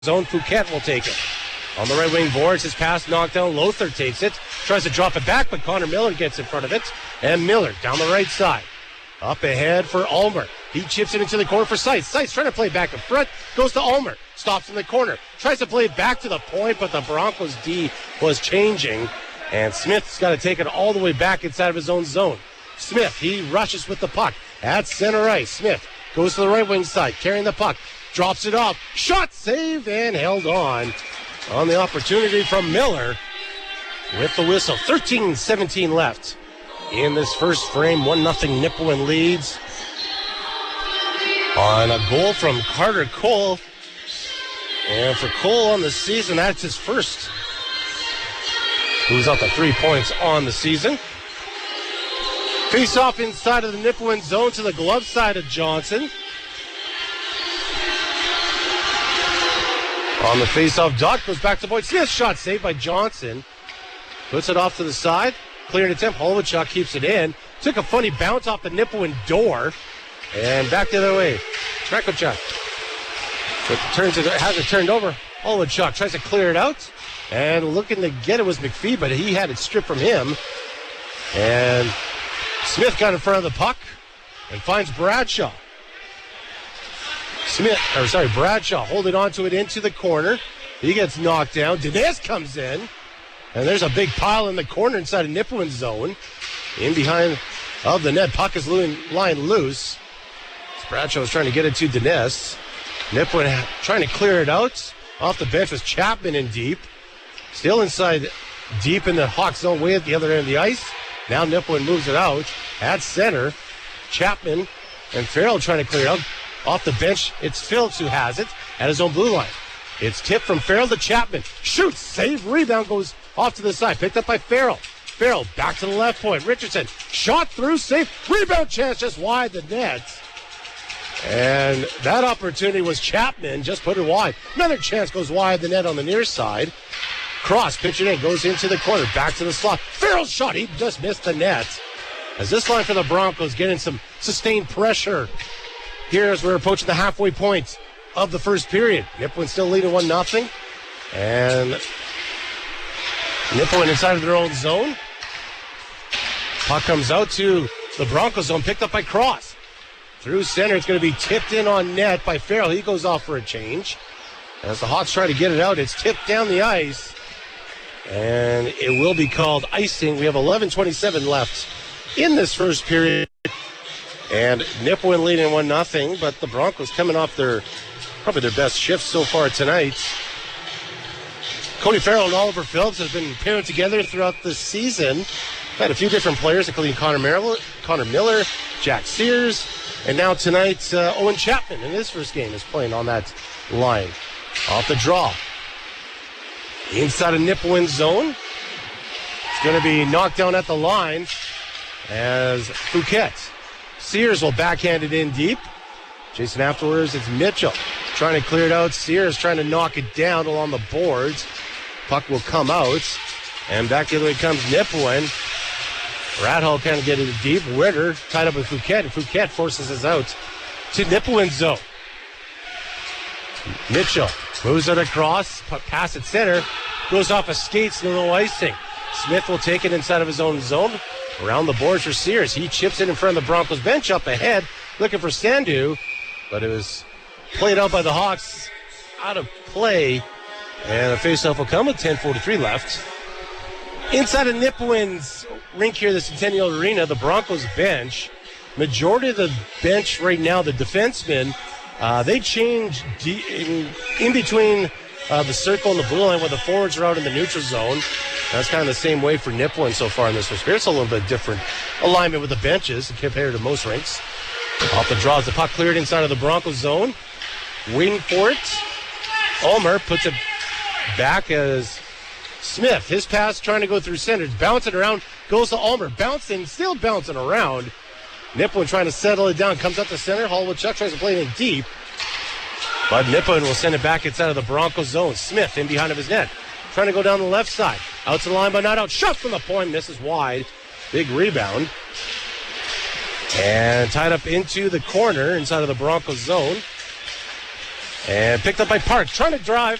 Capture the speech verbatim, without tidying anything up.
zone. Fouquet will take it. On the right wing boards, his pass knocked down. Lothar takes it. Tries to drop it back, but Connor Miller gets in front of it. And Miller down the right side. Up ahead for Ulmer. He chips it into the corner for Seitz. Seitz trying to play back in front. Goes to Ulmer. Stops in the corner. Tries to play it back to the point, but the Broncos D was changing. And Smith's got to take it all the way back inside of his own zone. Smith, he rushes with the puck. At center ice. Smith goes to the right wing side, carrying the puck. Drops it off. Shot saved and held on. On the opportunity from Miller with the whistle. thirteen seventeen left in this first frame. one nothing Nipawin leads on a goal from Carter Cole. And for Cole on the season, that's his first. Moves out the three points on the season. Face off inside of the Nipawin zone to the glove side of Johnson. On the face-off dot, goes back to Boyd Smith. Shot saved by Johnson. Puts it off to the side. Clearing attempt. Holochuk keeps it in. Took a funny bounce off the Nipawin door. And back the other way. Rekochuk. But turns it, has it turned over. Holochuk tries to clear it out. And looking to get it was McPhee, but he had it stripped from him. And Smith got in front of the puck and finds Bradshaw. Smith, or sorry, Bradshaw holding on to it into the corner. He gets knocked down. Dines comes in. And there's a big pile in the corner inside of Nipawin's zone. In behind of the net. Puck is lying loose. Bradshaw is trying to get it to Dines. Nipawin trying to clear it out. Off the bench was Chapman in deep. Still inside deep in the Hawk zone way at the other end of the ice. Now Nipawin moves it out. At center, Chapman and Farrell trying to clear it out. Off the bench, it's Phillips who has it at his own blue line. It's tipped from Farrell to Chapman. Shoots, save, rebound, goes off to the side. Picked up by Farrell. Farrell back to the left point. Richardson shot through, save, rebound chance just wide the net. And that opportunity was Chapman, just put it wide. Another chance goes wide the net on the near side. Cross, pitch it in, goes into the corner, back to the slot. Farrell's shot, he just missed the net. As this line for the Broncos getting some sustained pressure. Here as we're approaching the halfway point of the first period. Nipawin still leading one nothing. And Nipawin inside of their own zone. Puck comes out to the Broncos zone, picked up by Cross. Through center, it's going to be tipped in on net by Farrell. He goes off for a change. As the Hawks try to get it out, it's tipped down the ice. And it will be called icing. We have eleven twenty-seven left in this first period. And Nipawin leading one nothing, but the Broncos coming off their probably their best shift so far tonight. Cody Farrell and Oliver Phillips have been paired together throughout the season. Had a few different players, including Connor Miller, Connor Miller, Jack Sears, and now tonight uh, Owen Chapman in his first game is playing on that line. Off the draw. Inside of Nipawin's zone. It's going to be knocked down at the line as Fouquet. Sears will backhand it in deep. Jason afterwards, it's Mitchell trying to clear it out. Sears trying to knock it down along the boards. Puck will come out. And back the other way comes Nipawin. Radhall kind of getting it deep. Ritter tied up with Fouquet. And Fouquet forces us out to Nipawin's zone. Mitchell moves it across. Pass at center. Goes off of skates. No icing. Smith will take it inside of his own zone. Around the boards for Sears. He chips it in front of the Broncos bench up ahead. Looking for Sandu. But it was played out by the Hawks. Out of play. And the faceoff will come with ten forty-three left. Inside of Nipawin's rink here, the Centennial Arena, the Broncos bench. Majority of the bench right now, the defensemen, uh, they change de- in, in between uh, the circle and the blue line where the forwards are out in the neutral zone. That's kind of the same way for Nipawin so far in this first period. It's a little bit different alignment with the benches compared to most rinks. Off the draws, the puck cleared inside of the Broncos zone. Wing for it. Ulmer puts it back as Smith. His pass trying to go through center. Bouncing around, goes to Ulmer. Bouncing, still bouncing around. Nipawin trying to settle it down. Comes up to center. Holwood-Chuck tries to play it in deep. But Nipawin will send it back inside of the Broncos zone. Smith in behind of his net. Trying to go down the left side. Out to the line, but not out. Shot from the point. Misses wide. Big rebound. And tied up into the corner inside of the Broncos zone. And picked up by Park, trying to drive.